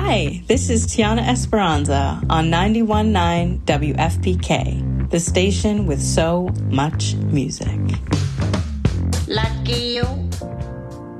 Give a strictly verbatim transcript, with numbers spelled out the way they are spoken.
Hi, this is Tiana Esperanza on ninety-one point nine W F P K, the station with so much music. Lucky you.